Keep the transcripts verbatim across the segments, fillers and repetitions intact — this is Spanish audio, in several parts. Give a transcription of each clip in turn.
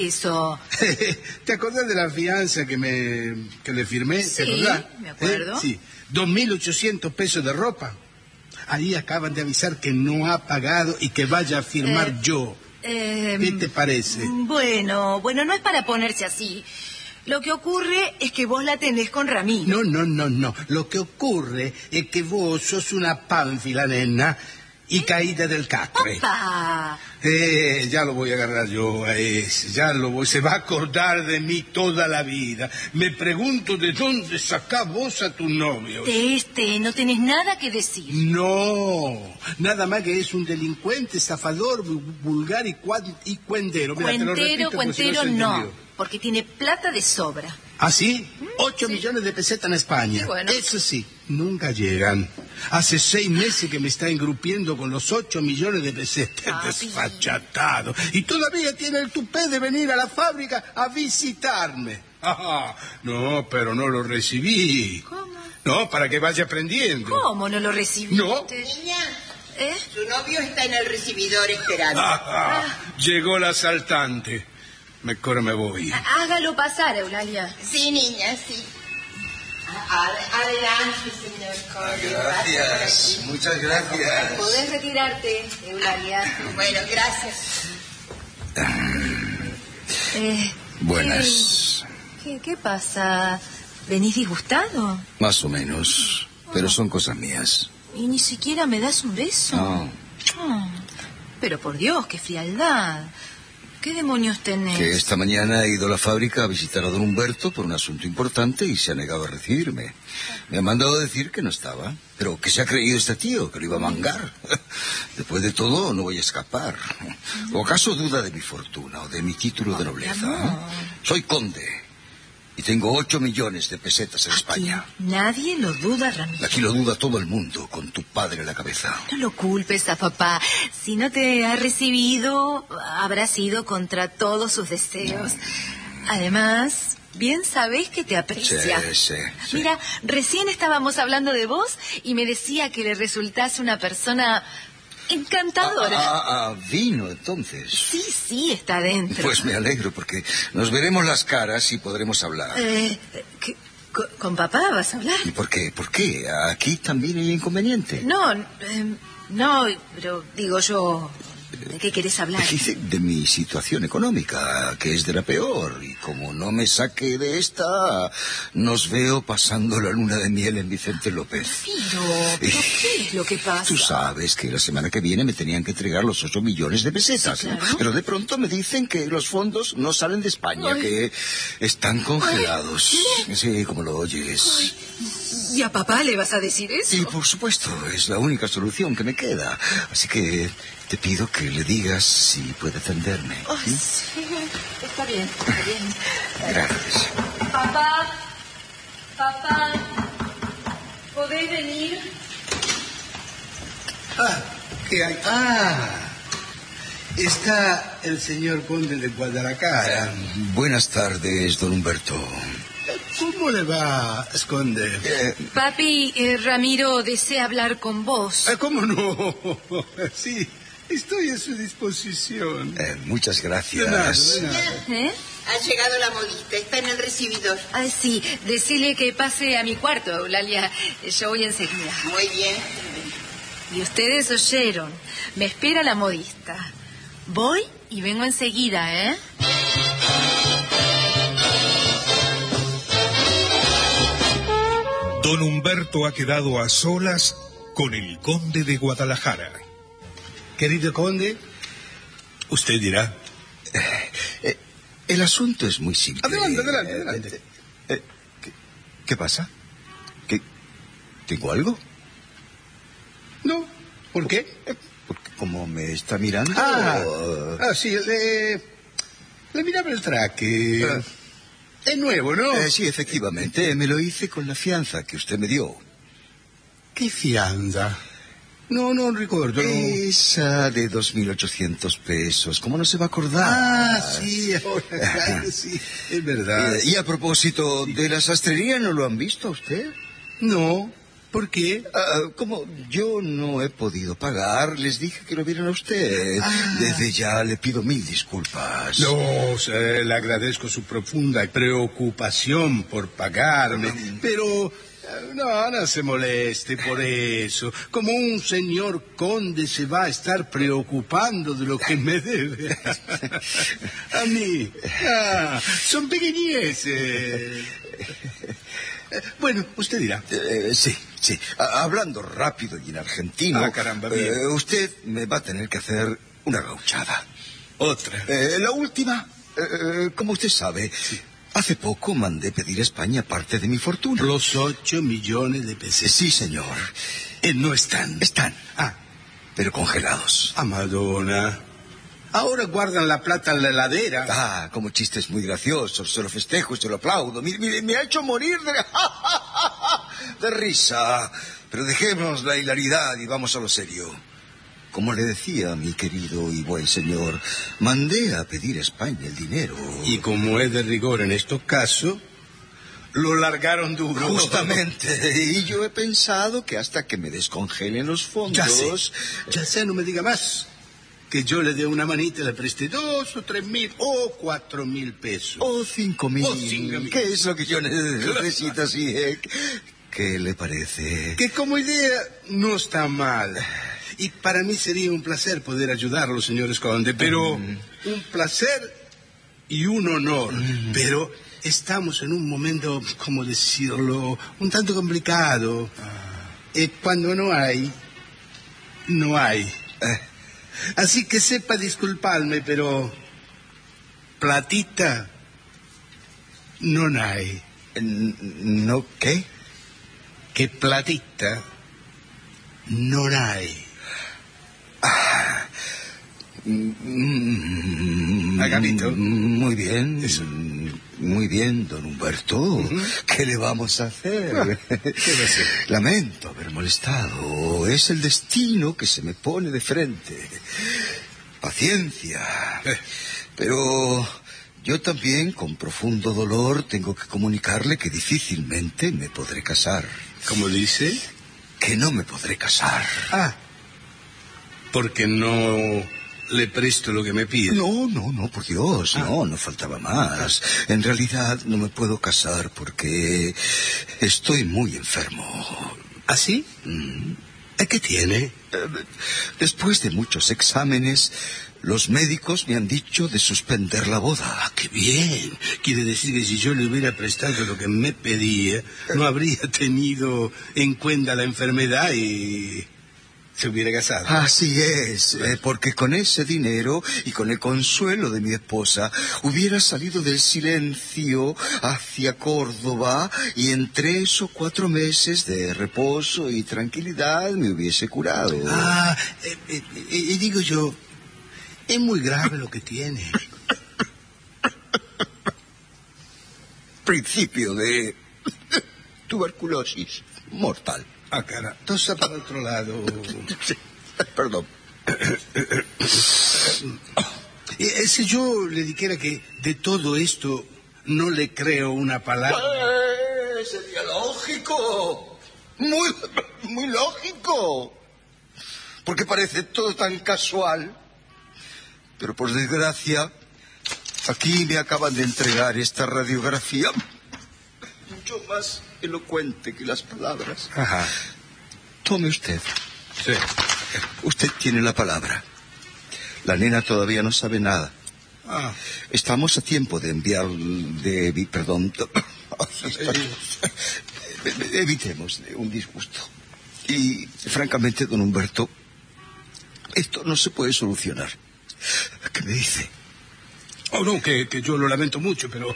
Eso. ¿Te acordás de la fianza que me que le firmé? Sí, ¿te acordás? me acuerdo. ¿Eh? Sí, dos mil ochocientos pesos de ropa. Ahí acaban de avisar que no ha pagado y que vaya a firmar Eh, yo. Eh, ¿Qué te parece? Bueno, bueno, no es para ponerse así. Lo que ocurre es que vos la tenés con Ramiro. No, no, no, no. Lo que ocurre es que vos sos una pánfila, nena, y caída del catre. ¡Papá! Eh, ya lo voy a agarrar yo a ese, ya lo voy, se va a acordar de mí toda la vida. Me pregunto de dónde sacás vos a tu novio. De este no tenés nada que decir. No, nada más que es un delincuente, estafador, vulgar y, cuan, y cuendero. Mira, Cuentero, te lo repito, cuentero si no, se no, entendió. porque tiene plata de sobra. ¿Ah, sí? Ocho sí. millones de pesetas en España. Bueno. Eso sí, nunca llegan. Hace seis meses que me está engrupiendo con los ocho millones de pesetas. Papi. Desfachatado. Y todavía tiene el tupé de venir a la fábrica a visitarme. Ah, no, pero no lo recibí. ¿Cómo? No, para que vaya aprendiendo. ¿Cómo no lo recibiste? No. Niña, ¿Eh? su novio está en el recibidor esperando. Ah, ah, llegó el asaltante. Mejor me voy. Hágalo pasar, Eulalia. Sí, niña, sí. A- Adelante, señor Conde. Gracias, muchas gracias. Podés retirarte, Eulalia. Bueno, gracias. Eh, Buenas. ¿Qué, qué pasa? ¿Venís disgustado? Más o menos. Pero son cosas mías. Y ni siquiera me das un beso. No. Oh, pero por Dios, qué frialdad. ¿Qué demonios tenés? Que esta mañana he ido a la fábrica a visitar a don Humberto por un asunto importante y se ha negado a recibirme. Me ha mandado a decir que no estaba. Pero ¿qué se ha creído este tío? Que lo iba a mangar. Después de todo, no voy a escapar. ¿O acaso duda de mi fortuna o de mi título de nobleza? amor. Soy conde. Y tengo ocho millones de pesetas en España. Nadie lo duda, Ramiro. Aquí lo duda todo el mundo, con tu padre en la cabeza. No lo culpes a papá. Si no te ha recibido, habrá sido contra todos sus deseos. Además, bien sabés que te aprecia. Sí, sí, sí. Mira, recién estábamos hablando de vos y me decía que le resultás una persona encantadora. Ah, ah, ah, vino entonces. Sí, sí, está dentro. Pues me alegro porque nos veremos las caras y podremos hablar. Eh, ¿qué- con, con papá vas a hablar? ¿Y por qué? ¿Por qué? ¿Aquí también hay inconveniente? No, eh, no, pero digo yo, ¿de qué querés hablar? Dice de mi situación económica, que es de la peor. Y como no me saque de esta, nos veo pasando la luna de miel en Vicente López. Pero, ¿pero qué es lo que pasa? Tú sabes que la semana que viene me tenían que entregar los ocho millones de pesetas. Sí, ¿no? claro. Pero de pronto me dicen que los fondos no salen de España, Ay. que están congelados. Ay. Sí, como lo oyes. ¿Y a papá le vas a decir eso? Y por supuesto, es la única solución que me queda. Así que te pido que le digas si puede atenderme. Oh, ¿sí? sí, está bien, está bien. Gracias. Papá, papá, ¿podés venir? Ah, ¿qué hay? Ah, está el señor conde de Guadalajara. Buenas tardes, don Humberto. ¿Cómo le va, conde? Eh, Papi, eh, Ramiro desea hablar con vos. Ah, ¿cómo no? Sí, estoy a su disposición. eh, muchas De nada, gracias. de nada. ¿Eh? Ha llegado la modista, está en el recibidor. Ah, sí, decile que pase a mi cuarto, Eulalia. Yo voy enseguida. Muy bien. Y ustedes oyeron. Me espera la modista. Voy y vengo enseguida, ¿eh? Don Humberto ha quedado a solas con el conde de Guadalajara. Querido conde, usted dirá. Eh, el asunto es muy simple. Adelante, adelante, adelante. Eh, eh, ¿qué, qué pasa? ¿Qué, ¿Tengo algo? No, ¿por qué? Eh, porque como me está mirando... Ah, eh, ah sí, le, le miraba el traje. Ah. Es nuevo, ¿no? eh, sí, efectivamente, me lo hice con la fianza que usted me dio. ¿Qué fianza? No, no recuerdo. No. Esa de dos mil ochocientos pesos, ¿cómo no se va a acordar? Ah, sí, ahora, claro, sí, es verdad. Eh, y a propósito de la sastrería, ¿no lo han visto a usted? No, ¿Por qué? Uh, como yo no he podido pagar, les dije que lo vieran a usted. Ah. Desde ya le pido mil disculpas. No, se, le agradezco su profunda preocupación por pagarme, mm. pero... No, no se moleste por eso. Como un señor conde se va a estar preocupando de lo que me debe. A mí. Ah, son pequeñeces. Bueno, usted dirá. Eh, sí, sí. Hablando rápido y en argentino. Ah, caramba, bien. Eh, usted me va a tener que hacer una gauchada. Otra. Eh, la última, eh, como usted sabe... Sí. Hace poco mandé pedir a España parte de mi fortuna. Los ocho millones de pesos. Sí, señor. Eh, no están. Están. Ah. Pero congelados. Ah, Madonna. Ahora guardan la plata en la heladera. Ah, como chistes muy graciosos. Se lo festejo y se lo aplaudo. Mire, mire, me ha hecho morir de... de risa. Pero dejemos la hilaridad y vamos a lo serio. Como le decía, mi querido y buen señor, mandé a pedir a España el dinero. Y como es de rigor en estos casos, lo largaron duro. Justamente. Y yo he pensado que hasta que me descongelen los fondos... Ya sé, ya sé, no me diga más. Que yo le dé una manita y le preste dos o tres mil o cuatro mil pesos. O cinco mil. O cinco mil. ¿Qué es lo que yo necesito así? Eh? ¿Qué le parece? Que como idea no está mal. Y para mí sería un placer poder ayudarlo, señores conde, pero mm. un placer y un honor. Mm. Pero estamos en un momento, ¿cómo decirlo?, un tanto complicado. Ah. Y cuando no hay, no hay. Eh. Así que sepa disculparme, pero platita no hay. ¿No qué? Que platita no hay. Ah, mm, ¿Ha capito? Muy bien, Eso. Muy bien, don Humberto. Uh-huh. ¿Qué le vamos a hacer? Ah, ¿qué va a hacer? Lamento haber molestado. Es el destino que se me pone de frente. Paciencia. Eh. Pero yo también, con profundo dolor, tengo que comunicarle que difícilmente me podré casar. ¿Cómo dice? Que no me podré casar. Ah. Porque no le presto lo que me pide. No, no, no, por Dios, ah. no, no faltaba más. En realidad no me puedo casar porque estoy muy enfermo. ¿Ah, sí? Mm. ¿Qué tiene? Después de muchos exámenes, los médicos me han dicho de suspender la boda. Ah, qué bien. Quiere decir que si yo le hubiera prestado lo que me pedía, no habría tenido en cuenta la enfermedad y... se hubiera casado. Así es, eh, porque con ese dinero y con el consuelo de mi esposa hubiera salido del silencio hacia Córdoba y en tres o cuatro meses de reposo y tranquilidad me hubiese curado. Ah, eh, eh, eh, digo yo, es muy grave lo que tiene. Principio de tuberculosis mortal. Ah, cara, tosa para otro lado. Perdón. Si yo le dijera que de todo esto no le creo una palabra... Eh, sería lógico. Muy, muy lógico. Porque parece todo tan casual. Pero por desgracia, aquí me acaban de entregar esta radiografía. Mucho más elocuente que las palabras. Ajá. Tome usted. Sí. Usted tiene la palabra. La nena todavía no sabe nada. Ah. Estamos a tiempo de enviar... de... perdón. Evitemos un disgusto. Y, francamente, don Humberto, esto no se puede solucionar. ¿Qué me dice? Oh, no, que, que yo lo lamento mucho, pero...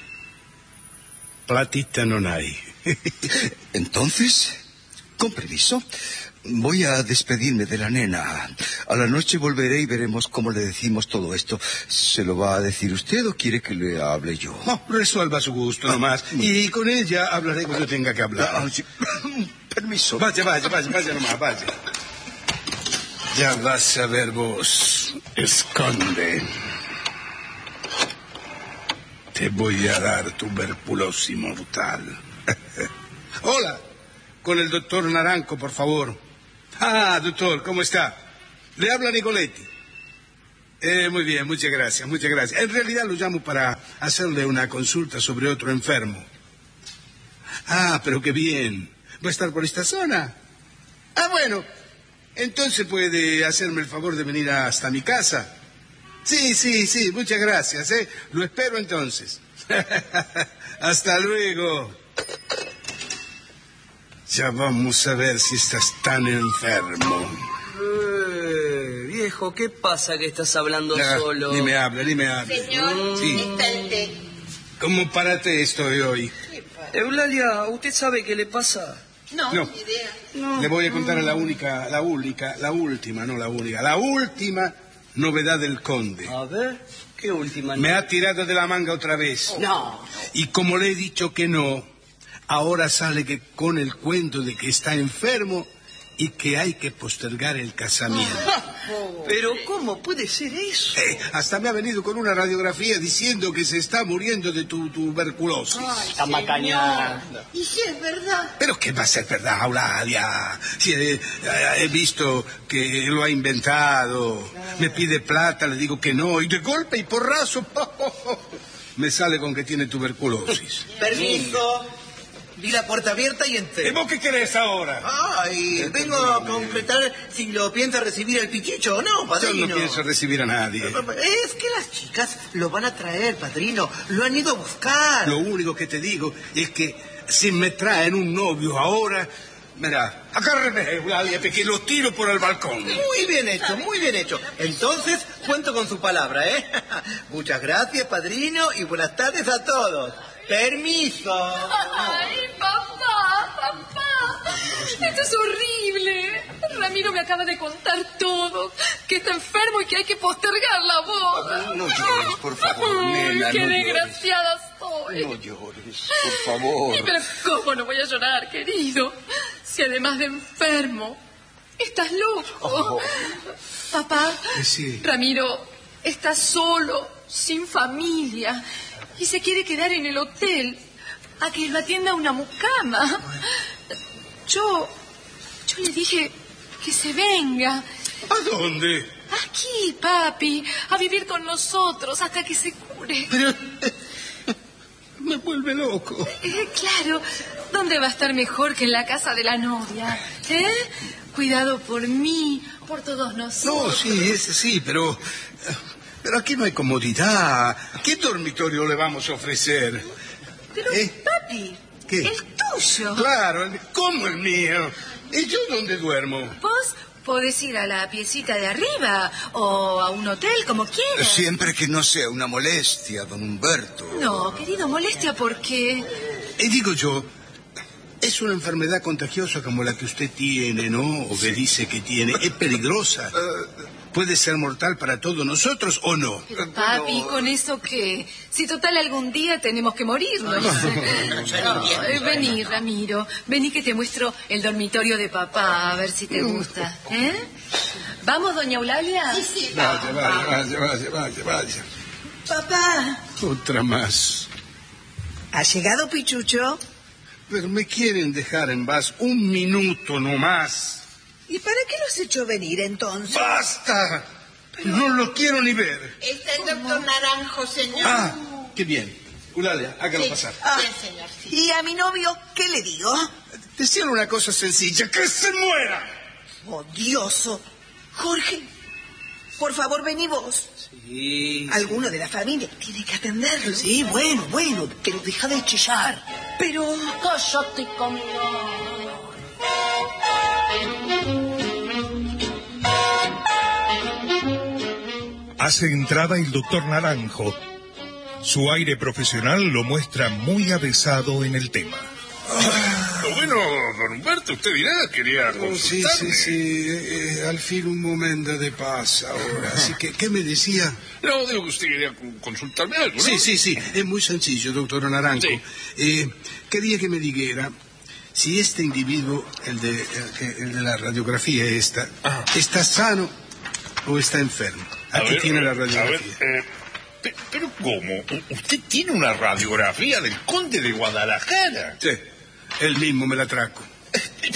platita no hay. Entonces, con permiso, voy a despedirme de la nena. A la noche volveré y veremos cómo le decimos todo esto. ¿Se lo va a decir usted o quiere que le hable yo? No, resuelva a su gusto nomás. Ah, y con ella hablaré cuando tenga que hablar. Ah, sí. Permiso. Vaya, vaya, vaya, vaya nomás, vaya. Ya vas a ver vos, esconde. Te voy a dar tuberculosis mortal. Hola, con el doctor Naranjo, por favor. Ah, doctor, ¿cómo está? Le habla Nicoletti. Eh, muy bien, muchas gracias, muchas gracias. En realidad lo llamo para hacerle una consulta sobre otro enfermo. Ah, pero qué bien. ¿Va a estar por esta zona? Ah, bueno. Entonces puede hacerme el favor de venir hasta mi casa. Sí, sí, sí, muchas gracias, ¿eh? Lo espero entonces. Hasta luego. Ya vamos a ver si estás tan enfermo. Eh, viejo, ¿qué pasa que estás hablando Ah, solo? Ni me habla, ni me habla. Señor, Sí. está el té. ¿Cómo parate estoy hoy? Eulalia, ¿usted sabe qué le pasa? No, No. ni idea. No. Le voy a contar a la única, la única, la última, no la única, la última novedad del conde. A ver, ¿qué última? Me ha tirado de la manga otra vez. No. Y como le he dicho que no, ahora sale que con el cuento de que está enfermo y que hay que postergar el casamiento. Pero ¿cómo puede ser eso? Eh, hasta me ha venido con una radiografía diciendo que se está muriendo de tu tuberculosis. Está macañando. Y si es verdad. Pero ¿qué va a ser verdad, Eulalia? Si he, eh, he visto que lo ha inventado, me pide plata, le digo que no, y de golpe y porrazo, me sale con que tiene tuberculosis. Permiso. Vi la puerta abierta y entré. ¿Y vos qué querés ahora? Ay, vengo a concretar si lo piensa recibir el pichicho o no, Yo padrino. no pienso recibir a nadie. Es que las chicas lo van a traer, padrino. Lo han ido a buscar. Lo único que te digo es que si me traen un novio ahora, mira, agárreme, Eulalia, que lo tiro por el balcón. Muy bien hecho, muy bien hecho. Entonces, cuento con su palabra, ¿eh? Muchas gracias, padrino, y buenas tardes a todos. Permiso. Ay, papá, papá. Esto es horrible. Ramiro me acaba de contar todo. Que está enfermo y que hay que postergar la boda. No llores, por favor, Ay, nena, qué no llores. desgraciada soy. No llores, por favor. Y pero ¿cómo no voy a llorar, querido? Si además de enfermo, estás loco. Oh. Papá, Sí. Ramiro está solo, sin familia, y se quiere quedar en el hotel a que lo atienda una mucama. Yo, yo le dije que se venga. ¿A dónde? Aquí, papi, a vivir con nosotros hasta que se cure. Pero me vuelve loco. Eh, claro, ¿dónde va a estar mejor que en la casa de la novia? ¿Eh? Cuidado por mí, por todos nosotros. No, sí, ese sí, pero... Pero aquí no hay comodidad. ¿Qué dormitorio le vamos a ofrecer? Pero, ¿Eh? papi, ¿Qué? el tuyo. Claro, el- ¿cómo el mío? ¿Y yo dónde duermo? Vos podés ir a la piecita de arriba o a un hotel, como quieras. Siempre que no sea una molestia, don Humberto. No, querido, molestia porque... Y digo yo, es una enfermedad contagiosa como la que usted tiene, ¿no? O que dice que tiene. Es peligrosa. Puede ser mortal para todos nosotros o no. Pero, papi, ¿con eso qué? Si total algún día tenemos que morirnos. No, eh, vení, Ramiro. Vení que te muestro el dormitorio de papá, a ver si te gusta. ¿Eh? ¿Vamos, doña Eulalia? Sí, sí, Vaya, vamos. vaya, vaya, vaya, vaya, vaya. Papá, Otra más. ¿ha llegado Pichucho? Pero me quieren dejar en paz un minuto nomás. ¿Y para qué los echó venir entonces? ¡Basta! No lo quiero ni ver. Está el doctor Naranjo, señor. Ah, qué bien. Eulalia, hágalo Sí. pasar. Ah, sí, señor. sí. ¿Y a mi novio qué le digo? Decirle una cosa sencilla, ¡que se muera! Odioso. Jorge, por favor, vení vos. Sí. Alguno de la familia tiene que atenderlo. Sí, bueno, bueno, pero deja de chillar. Pero... Cállate, con... Hace entrada el doctor Naranjo. Su aire profesional lo muestra muy avesado en el tema. Bueno, don Humberto, usted dirá, quería Oh, sí, consultarme. sí, sí. eh, eh, al fin un momento de paz ahora. Así que, ¿qué me decía? No, digo que usted quería consultarme algo, ¿no? Sí, sí, sí. Es muy sencillo, doctor Naranjo. Sí. Eh, quería que me dijera si este individuo, el de, el que- el de la radiografía esta, Ajá. está sano o está enfermo. A Aquí ver, tiene la a ver, radiografía. eh, pe- pero ¿cómo? U- Usted tiene una radiografía del conde de Guadalajara. Sí, él mismo me la trajo.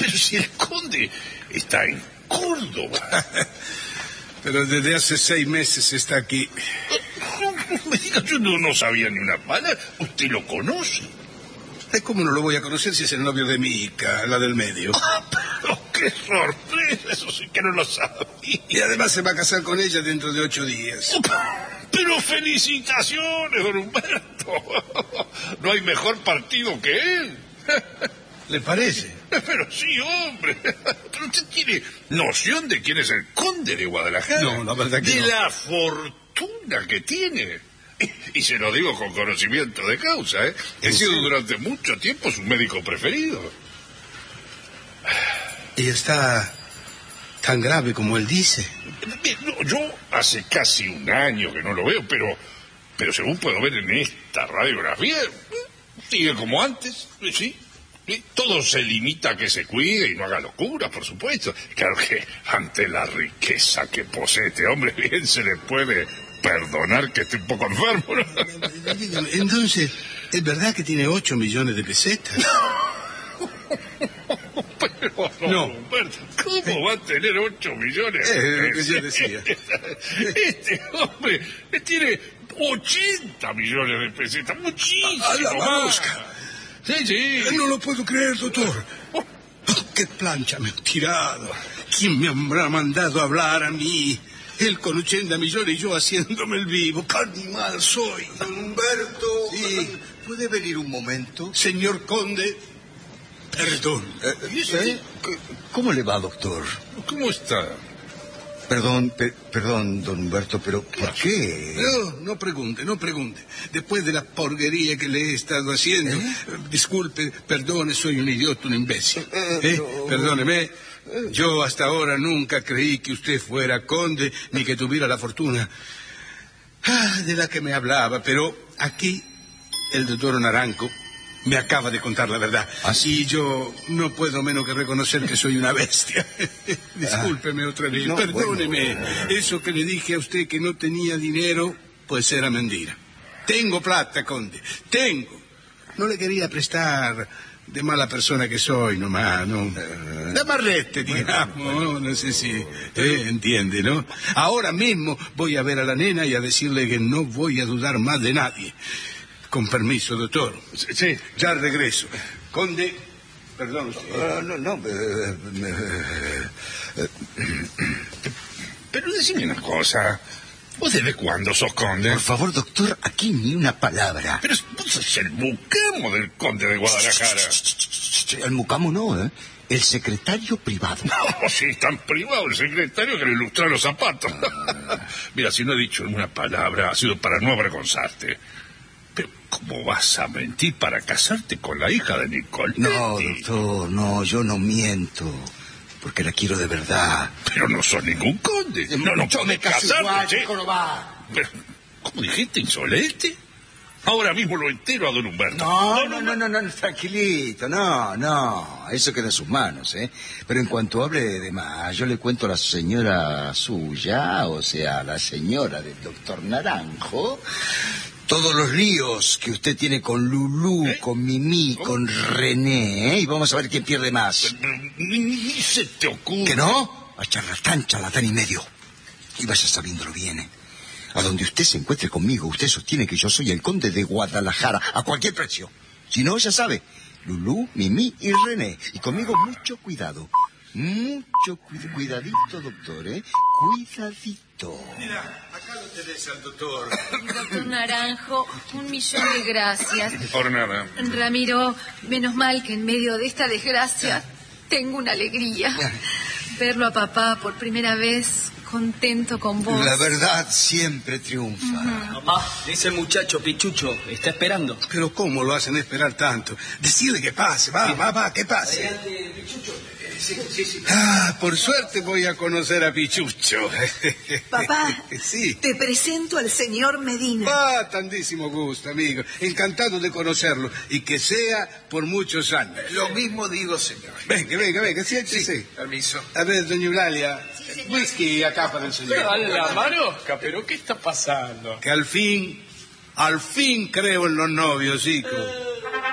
Pero si el conde está en Córdoba. Pero desde hace seis meses está aquí. No me diga, yo no, no sabía ni una palabra. Usted lo conoce. ¿Cómo no lo voy a conocer si es el novio de mi hija, la del medio? Ah, pero qué sorpresa, eso sí que no lo sabía. Y además se va a casar con ella dentro de ocho días. Pero felicitaciones, don Humberto. No hay mejor partido que él. ¿Le parece? Pero sí, hombre. Pero usted tiene noción de quién es el conde de Guadalajara. No, la verdad que de no. De la fortuna que tiene. Y, y se lo digo con conocimiento de causa, ¿eh? He sido durante mucho tiempo su médico preferido. ¿Y está tan grave como él dice? No, yo hace casi un año que no lo veo, pero, pero según puedo ver en esta radiografía, sigue como antes, sí. Todo se limita a que se cuide y no haga locura, por supuesto. Claro que ante la riqueza que posee este hombre, bien se le puede perdonar que esté un poco enfermo, ¿no? Dígame, entonces, ¿es verdad que tiene ocho millones de pesetas? Pero, no, no. Humberto, ¿cómo va a tener ocho millones? Es lo que yo decía. Este hombre tiene ochenta millones de pesetas, muchísimo ¡A la más. mosca! Sí, sí. No lo puedo creer, doctor. Oh, ¡qué plancha me han tirado! ¿Quién me habrá mandado a hablar a mí? Él con ochenta millones y yo haciéndome el vivo. ¡Qué animal soy! Don Humberto, sí. ¿Puede venir un momento? Señor conde, perdón. Eh, ¿eh? ¿Cómo le va, doctor? ¿Cómo está? Perdón, pe perdón, don Humberto, pero ¿por qué? No, no pregunte, no pregunte. Después de la porquería que le he estado haciendo, ¿Eh? disculpe, perdone, soy un idiota, un imbécil. ¿Eh? No. Perdóneme, yo hasta ahora nunca creí que usted fuera conde ni que tuviera la fortuna ah, de la que me hablaba, pero aquí el doctor Naranjo me acaba de contar la verdad. ¿Ah, sí? Y yo no puedo menos que reconocer que soy una bestia. Discúlpeme otra vez, no, perdóneme. Bueno. Eso que le dije a usted que no tenía dinero, pues era mentira. Tengo plata, conde, tengo. No le quería prestar de mala persona que soy, nomás, ¿no? Uh, de amarrete, digamos, bueno. no sé si eh, entiende, ¿no? Ahora mismo voy a ver a la nena y a decirle que no voy a dudar más de nadie. Con permiso, doctor. Sí, ya regreso. Conde, perdón usted. Uh, no, no. Uh, uh, uh, Pero decime una cosa. ¿Vos desde cuándo sos conde? Por favor, doctor, aquí ni una palabra. Pero vos sos el mucamo del conde de Guadalajara. El mucamo no, ¿eh? El secretario privado. No, sí, tan privado el secretario que le ilustra los zapatos. Mira, si no he dicho una palabra, ha sido para no avergonzarte. Pero, ¿cómo vas a mentir para casarte con la hija de Nicoletti? No, doctor, no, yo no miento. Porque la quiero de verdad. Pero no sos ningún conde. No, no yo me caso igual, ¿sí? ¿cómo va? Pero, ¿cómo dijiste, insolente? Ahora mismo lo entero a don Humberto. No, no, no, no, no, no, tranquilito, no, no, eso queda en sus manos, ¿eh? Pero en cuanto hable de más, yo le cuento a la señora suya, o sea, a la señora del doctor Naranjo, todos los líos que usted tiene con Lulú, ¿Eh? con Mimi, ¿Cómo? con René, ¿eh? Y vamos a ver quién pierde más. Ni, ni se te ocurre. ¿Que no? A charlatán, charlatán y medio. Y vaya sabiéndolo bien, ¿eh? A donde usted se encuentre conmigo, usted sostiene que yo soy el conde de Guadalajara, a cualquier precio. Si no, ya sabe, Lulú, Mimi y René. Y conmigo mucho cuidado. Mucho cu cuidadito, doctor, ¿eh? Cuidadito. Mira, acá lo tenés al doctor. Doctor Naranjo, un millón de gracias. Por nada. Ramiro, menos mal que en medio de esta desgracia tengo una alegría. Verlo a papá por primera vez contento con vos. La verdad siempre triunfa. Uh-huh. Papá, ese muchacho pichucho está esperando. Pero ¿cómo lo hacen esperar tanto? Decirle que pase, va, sí. va, va, que pase. Adelante, Pichucho. Sí, sí, sí. Ah, por suerte voy a conocer a Pichucho. Papá, sí. Te presento al señor Medina. Ah, tantísimo gusto, amigo. Encantado de conocerlo y que sea por muchos años. Lo mismo digo, señor. Venga, venga, venga, siéntese. Sí, permiso. A ver, doña Eulalia, sí, whisky acá para el señor. Pero a la marosca, ¿pero qué está pasando? Que al fin, al fin creo en los novios, chicos.